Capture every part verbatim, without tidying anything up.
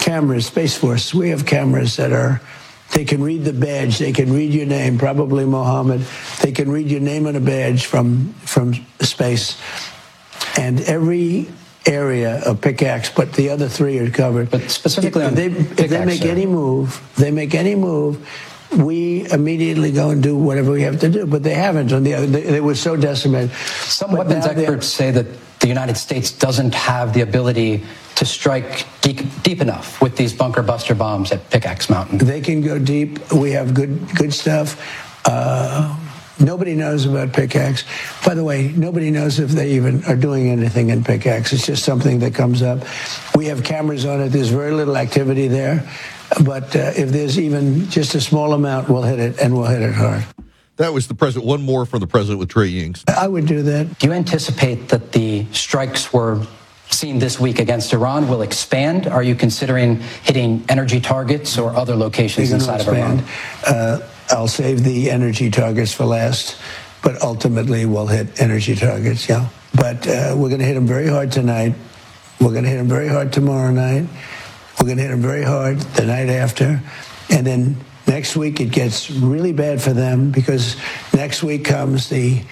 cameras, Space Force, we have cameras that are, they can read the badge, they can read your name, probably Mohammed. They can read your name on a badge from, from space. And every area of Pickaxe, but the other three are covered. But specifically if, on they, Pickaxe, if they make sir. any move, they make any move, we immediately go and do whatever we have to do. But they haven't. On the other, they, they were so decimated. Some weapons experts say that the United States doesn't have the ability to strike deep, deep enough with these bunker buster bombs at Pickaxe Mountain. They can go deep. We have good good stuff. Uh, nobody knows about Pickaxe. By the way, nobody knows if they even are doing anything in Pickaxe. It's just something that comes up. We have cameras on it. There's very little activity there. But uh, if there's even just a small amount, we'll hit it, and we'll hit it hard. That was the president. One more from the president with Trey Yingst. I would do that. Do you anticipate that the strikes we're seeing this week against Iran will expand? Are you considering hitting energy targets or other locations inside expand. of Iran? Uh, I'll save the energy targets for last, but ultimately we'll hit energy targets, yeah. But uh, we're going to hit them very hard tonight. We're going to hit them very hard tomorrow night. We're going to hit them very hard the night after. And then next week it gets really bad for them because next week comes the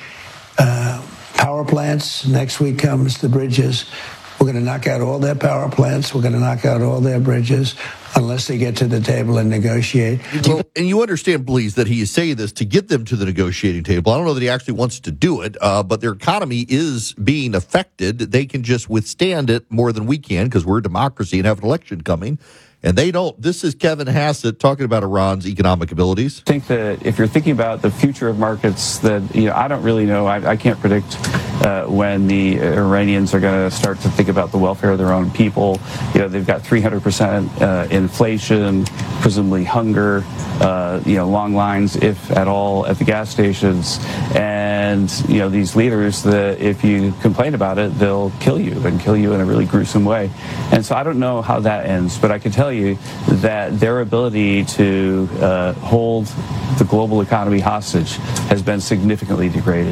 uh, power plants. Next week comes the bridges. We're going to knock out all their power plants. We're going to knock out all their bridges unless they get to the table and negotiate. Well, and you understand, please, that he is saying this to get them to the negotiating table. I don't know that he actually wants to do it, uh, but their economy is being affected. They can just withstand it more than we can because we're a democracy and have an election coming. And they don't. This is Kevin Hassett talking about Iran's economic abilities. I think that if you're thinking about the future of markets, that, you know, I don't really know. I, I can't predict uh, when the Iranians are going to start to think about the welfare of their own people. You know, they've got three hundred percent uh, inflation, presumably hunger, uh, you know, long lines, if at all, at the gas stations. And, you know, these leaders, that if you complain about it, they'll kill you and kill you in a really gruesome way. And so I don't know how that ends, but I can tell you that their ability to uh, hold the global economy hostage has been significantly degraded.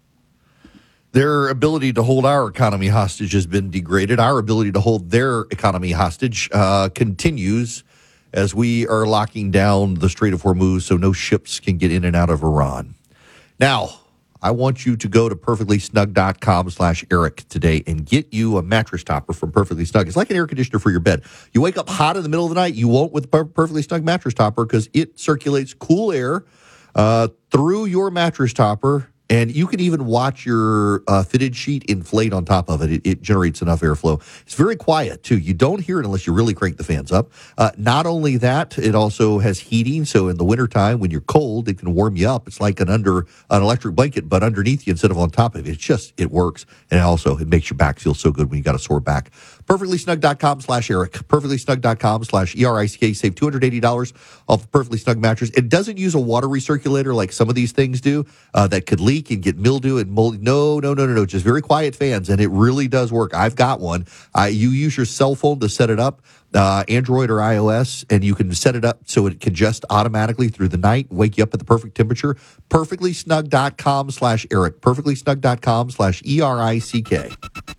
Their ability to hold our economy hostage has been degraded. Our ability to hold their economy hostage uh, continues as we are locking down the Strait of Hormuz so no ships can get in and out of Iran. Now, I want you to go to perfectlysnug.com slash Eric today and get you a mattress topper from Perfectly Snug. It's like an air conditioner for your bed. You wake up hot in the middle of the night, you won't with the Perfectly Snug mattress topper because it circulates cool air uh, through your mattress topper. And you can even watch your uh, fitted sheet inflate on top of it. it. It generates enough airflow. It's very quiet, too. You don't hear it unless you really crank the fans up. Uh, not only that, it also has heating. So in the wintertime, when you're cold, it can warm you up. It's like an under an electric blanket, but underneath you instead of on top of it. It's just, it works. And also, it makes your back feel so good when you got a sore back. Perfectlysnug.com slash Eric. Perfectlysnug.com slash E R I C K. Save two hundred eighty dollars off the Perfectly Snug mattress. It doesn't use a water recirculator like some of these things do uh, that could leak and get mildew and mold. No, no, no, no, no. Just very quiet fans, and it really does work. I've got one. Uh, you use your cell phone to set it up, uh, Android or iOS, and you can set it up so it can adjust automatically through the night, wake you up at the perfect temperature. Perfectlysnug.com slash Eric. Perfectlysnug.com slash E R I C K.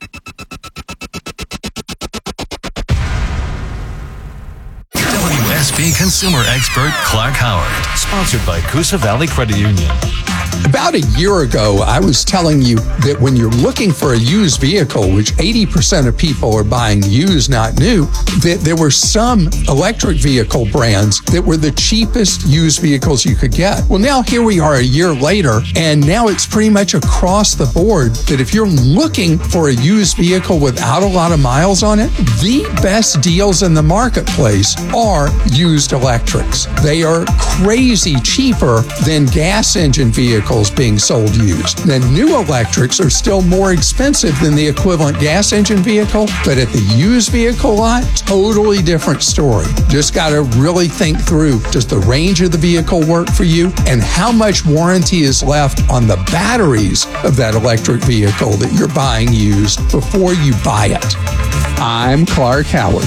W S B consumer expert Clark Howard, sponsored by Coosa Valley Credit Union. About a year ago, I was telling you that when you're looking for a used vehicle, which eighty percent of people are buying used, not new, that there were some electric vehicle brands that were the cheapest used vehicles you could get. Well, now here we are a year later, and now it's pretty much across the board that if you're looking for a used vehicle without a lot of miles on it, the best deals in the marketplace are used electrics. They are crazy cheaper than gas engine vehicles being sold used. The new electrics are still more expensive than the equivalent gas engine vehicle, but at the used vehicle lot, totally different story. Just got to really think through, does the range of the vehicle work for you, and how much warranty is left on the batteries of that electric vehicle that you're buying used before you buy it. I'm Clark Howard.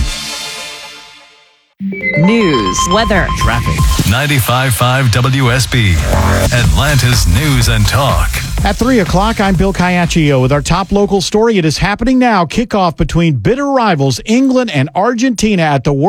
News, weather, Traffic. ninety-five point five W S B, Atlanta's News and Talk. At three o'clock, I'm Bill Caiaccio with our top local story. It is happening now. Kickoff between bitter rivals England and Argentina at the World